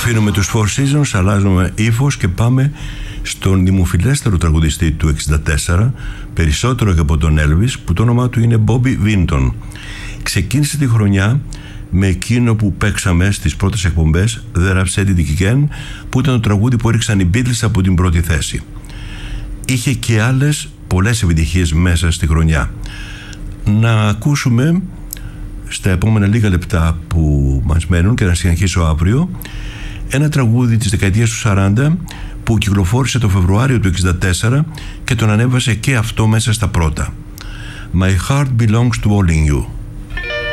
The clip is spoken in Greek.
Αφήνουμε τους Four Seasons, αλλάζουμε ύφος και πάμε στον δημοφιλέστερο τραγουδιστή του 1964, περισσότερο και από τον Elvis, που το όνομά του είναι Bobby Vinton. Ξεκίνησε τη χρονιά με εκείνο που παίξαμε στις πρώτες εκπομπές, The Rap Said It Again, που ήταν το τραγούδι που έριξαν οι Beatles από την πρώτη θέση. Είχε και άλλες πολλές επιτυχίες μέσα στη χρονιά. Να ακούσουμε στα επόμενα λίγα λεπτά που μας μένουν και να συνεχίσω αύριο ένα τραγούδι της δεκαετίας του 40 που κυκλοφόρησε το Φεβρουάριο του 1964 και τον ανέβασε και αυτό μέσα στα πρώτα. My Heart Belongs to All in You.